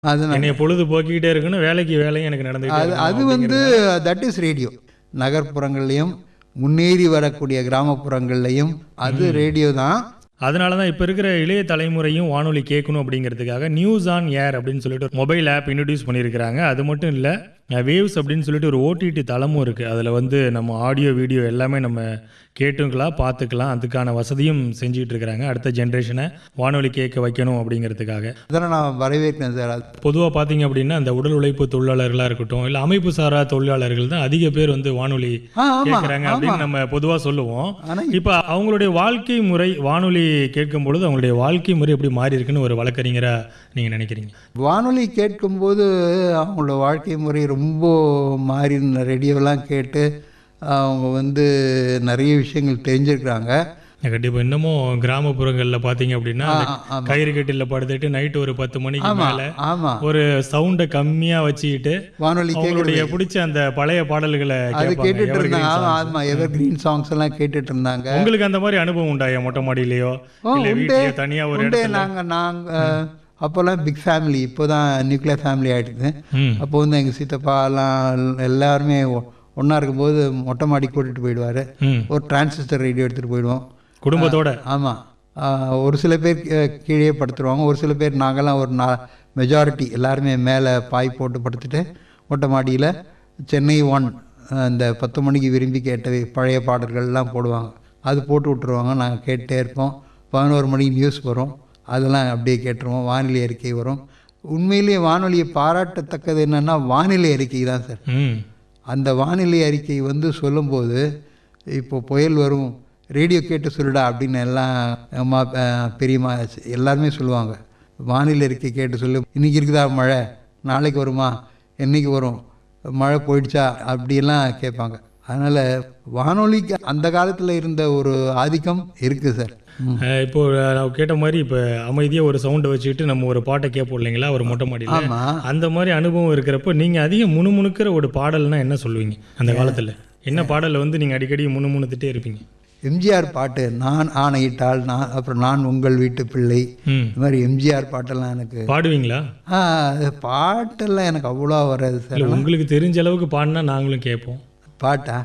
அது என்னைய பொழுது போக்கிக்கிட்டே இருக்கணும், வேலைக்கு வேலையும் எனக்கு நடந்துக்கிட்டே அது வந்து தட் இஸ் ரேடியோ. நகர்ப்புறங்கள்லையும் முன்னேறி வரக்கூடிய கிராமப்புறங்கள்லையும் அது ரேடியோ தான். அதனால தான் இப்போ இருக்கிற இளைய தலைமுறையும் வானொலி கேட்கணும் அப்படிங்கிறதுக்காக நியூஸ் ஆன் ஏர் அப்படின்னு சொல்லிட்டு ஒரு மொபைல் ஆப் இன்ட்ரடியூஸ் பண்ணியிருக்கிறாங்க. அது மட்டும் இல்லை, வேவ்ஸ் அப்படின்னு சொல்லிட்டு ஒரு ஓடிடி தளமும் இருக்குது. அதில் வந்து நம்ம ஆடியோ வீடியோ எல்லாமே நம்ம கேட்டுக்கலாம், பார்த்துக்கலாம். அதுக்கான வசதியும் செஞ்சுட்டு இருக்கிறாங்க. அடுத்த ஜென்ரேஷனை வானொலி கேட்க வைக்கணும் அப்படிங்கிறதுக்காக. அதெல்லாம் நான் வரவேற்கிறேன் சார். பொதுவாக பார்த்தீங்க அப்படின்னா அந்த உடல் உழைப்பு தொழிலாளர்களாக இருக்கட்டும், இல்லை அமைப்பு சாரா தொழிலாளர்கள் தான் அதிக பேர் வந்து வானொலி கேட்குறாங்க அப்படின்னு நம்ம பொதுவாக சொல்லுவோம். இப்போ அவங்களுடைய வாழ்க்கை முறை வானொலி கேட்கும் பொழுது அவங்களுடைய வாழ்க்கை முறை எப்படி மாறி இருக்குன்னு ஒரு வழக்கறிஞராக நீங்கள் நினைக்கிறீங்க? வானொலி கேட்கும்போது அவங்களோட வாழ்க்கை முறை ரொம்ப மாறி, ரேடியோலாம் கேட்டு அவங்க வந்து நிறைய விஷயங்கள் தெரிஞ்சிருக்கிறாங்க. கண்டிப்பாக. இன்னமும் கிராமப்புறங்களில் பார்த்தீங்க அப்படின்னா கயிறு கட்டில படுத்துட்டு நைட்டு ஒரு 10 மணிக்கு மேலே ஒரு சவுண்டை கம்மியாக வச்சுக்கிட்டு வானொலி அவங்களுடைய பிடிச்ச அந்த பழைய பாடல்களை அது கேட்டுட்டு இருந்தாங்க. ஆமாம், எவர் கிரீன் சாங்ஸ் எல்லாம் கேட்டுட்டு இருந்தாங்க. உங்களுக்கு அந்த மாதிரி அனுபவம் உண்டாயா? மொட்டை மாடியிலையோ இல்லை வீட்லையோ தனியாக ஒரு இடத்துல? நாங்கள் அப்போல்லாம் பிக் ஃபேமிலி, இப்போ தான் நியூக்ளியர் ஃபேமிலி ஆகிடுது. அப்போ வந்து எங்கள் சித்தப்பாலாம் எல்லாருமே ஒன்றா இருக்கும்போது மொட்டை மாடி கூட்டிகிட்டு போயிடுவார். ஒரு டிரான்சிஸ்டர் ரேடியோ எடுத்துகிட்டு போயிடுவோம் குடும்பத்தோட. ஆமாம், ஒரு சில பேர் கீழே படுத்துருவாங்க, ஒரு சில பேர் நாங்கள்லாம் ஒரு மெஜாரிட்டி எல்லாருமே மேலே பாய் போட்டு படுத்துட்டு மொட்டை மாடியில் சென்னை 1 அந்த 10 மணிக்கு விரும்பி கேட்ட பழைய பாடல்கள்லாம் போடுவாங்க. அது போட்டு விட்டுருவாங்க. நாங்கள் கேட்டே இருப்போம். 11 மணிக்கு நியூஸ் வரும், அதெல்லாம் அப்படியே கேட்டுருவோம். வானிலை அறிக்கை வரும். உண்மையிலேயே வானொலியை பாராட்டத்தக்கது என்னென்னா வானிலை அறிக்கை தான் சார். அந்த வானிலை அறிக்கை வந்து சொல்லும்போது, இப்போ புயல் வரும், ரேடியோ கேட்டு சொல்லுடா அப்படின்னு எல்லாம் அம்மா பெரியம்மா எல்லாருமே சொல்லுவாங்க. வானிலை அறிக்கை கேட்டு சொல்லு, இன்றைக்கி இருக்குதா மழை, நாளைக்கு வருமா, என்றைக்கு வரும், மழை போயிடுச்சா, அப்படியெல்லாம் கேட்பாங்க. அதனால் வானொலிக்கு அந்த காலத்தில் இருந்த ஒரு ஆதிக்கம் இருக்குது சார். இப்போ நான் கேட்ட மாதிரி இப்போ அமைதியாக ஒரு சவுண்டை வச்சுக்கிட்டு நம்ம ஒரு பாட்டை கேட்போம் இல்லைங்களா ஒரு மொட்டை மாடியில். அந்த மாதிரி அனுபவம் இருக்கிறப்போ நீங்கள் அதிகம் முணுமுணுக்கிற ஒரு பாடல்னா என்ன சொல்லுவீங்க? அந்த காலத்தில் என்ன பாடலில் வந்து நீங்கள் அடிக்கடி முணுமுணுத்துட்டே இருப்பீங்க? எம்ஜிஆர் பாட்டு, நான் ஆணையிட்டால் நான், அப்புறம் நான் உங்கள் வீட்டு பிள்ளை, இந்த மாதிரி எம்ஜிஆர் பாட்டெல்லாம் எனக்கு பாடுவீங்களா? பாட்டெல்லாம் எனக்கு அவ்வளோ வராது சார். உங்களுக்கு தெரிஞ்ச அளவுக்கு பாடினா நாங்களும் கேட்போம். பாட்டா